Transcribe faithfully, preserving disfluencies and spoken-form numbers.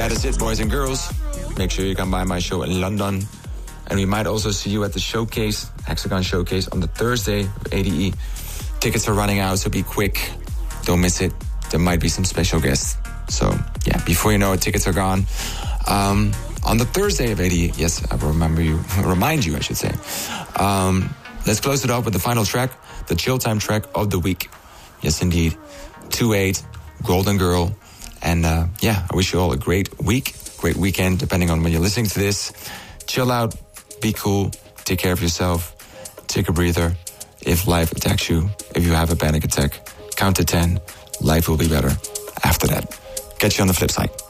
That is it, boys and girls. Make sure you come by my show in London. And we might also see you at the showcase, Hexagon Showcase, on the Thursday of A D E. Tickets are running out, so be quick. Don't miss it. There might be some special guests. So, yeah, before you know it, tickets are gone. Um, on the Thursday of A D E, yes, I will remember you, remind you, I should say. Um, let's close it off with the final track, the chill time track of the week. Yes, indeed. two eight, Golden Girl. And, uh, yeah, I wish you all a great week, great weekend, depending on when you're listening to this. Chill out. Be cool. Take care of yourself. Take a breather. If life attacks you, if you have a panic attack, count to ten. Life will be better after that. Catch you on the flip side.